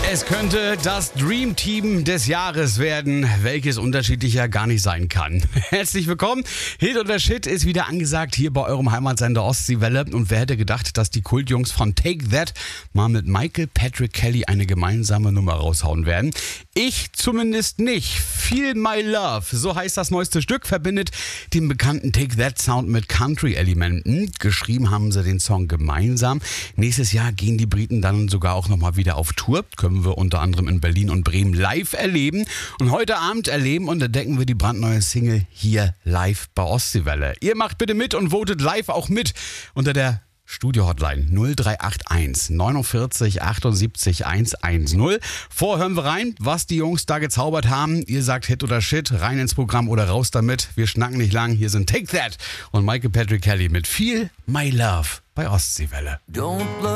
Es könnte das Dream Team des Jahres werden, welches unterschiedlicher gar nicht sein kann. Herzlich willkommen. Hit oder Shit ist wieder angesagt hier bei eurem Heimatsender Ostseewelle. Und wer hätte gedacht, dass die Kultjungs von Take That mal mit Michael Patrick Kelly eine gemeinsame Nummer raushauen werden? Ich zumindest nicht. Feel My Love, so heißt das neueste Stück, verbindet den bekannten Take That Sound mit Country-Elementen. Geschrieben haben sie den Song gemeinsam. Nächstes Jahr gehen die Briten dann sogar auch nochmal wieder auf Tour. Können wir unter anderem in Berlin und Bremen live erleben. Und heute Abend erleben und entdecken wir die brandneue Single hier live bei Ostseewelle. Ihr macht bitte mit und votet live auch mit unter der Studio-Hotline 0381 49 78 110. Vorher hören wir rein, was die Jungs da gezaubert haben. Ihr sagt Hit oder Shit, rein ins Programm oder raus damit. Wir schnacken nicht lang. Hier sind Take That und Michael Patrick Kelly mit Feel My Love bei Ostseewelle.